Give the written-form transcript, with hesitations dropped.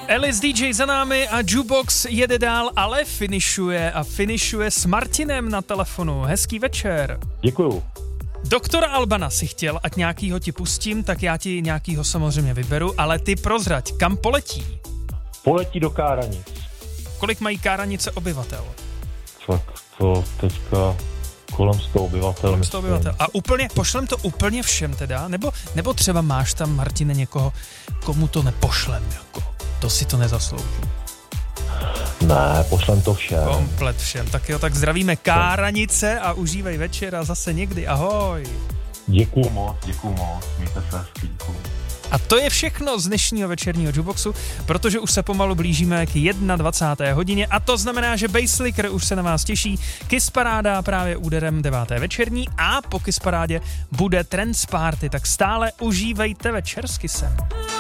Alice DJ za námi a Jukebox jede dál, ale finišuje s Martinem na telefonu. Hezký večer. Děkuju. Doktora Albana si chtěl, ať nějakýho ti pustím, tak já ti nějakýho samozřejmě vyberu, ale ty prozrať, kam poletí? Poletí do Káranic. Kolik mají Káranice obyvatel? Tak to teďka kolem 100 obyvatel. 100 obyvatel. A pošlem to úplně všem teda? Nebo třeba máš tam, Martine, někoho, komu to nepošlem, jako? To si to nezaslouží. Ne, pošlem to všem. Komplet všem. Tak jo, tak zdravíme Káranice a užívej večer a zase někdy. Ahoj. Děkuju moc. Mějte se hezky, děkuju. A to je všechno z dnešního večerního Jukeboxu, protože už se pomalu blížíme k 21. hodině a to znamená, že Basslicker už se na vás těší. Kiss Paráda právě úderem 9. večerní a po Kiss Parádě bude Trance Party, tak stále užívejte večer s Kissem.